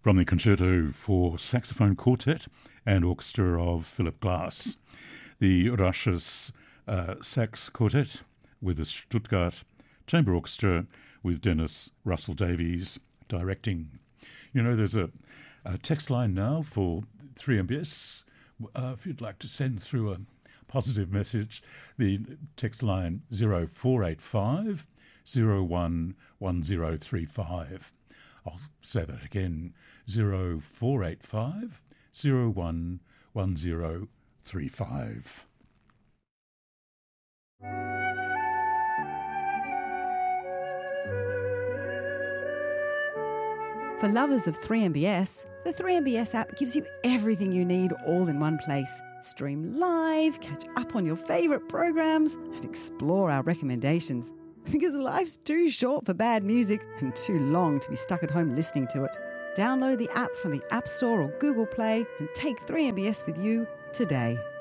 From the Concerto for Saxophone Quartet and Orchestra of Philip Glass, the Russia's Sax Quartet with the Stuttgart Chamber Orchestra with Dennis Russell Davies directing. You know, there's a text line now for 3MBS. If you'd like to send through a positive message, the text line 0485 011035. I'll say that again, 0485 011035. For lovers of 3MBS, the 3MBS app gives you everything you need all in one place. Stream live, catch up on your favourite programs, and explore our recommendations. Because life's too short for bad music and too long to be stuck at home listening to it. Download the app from the App Store or Google Play and take 3MBS with you today.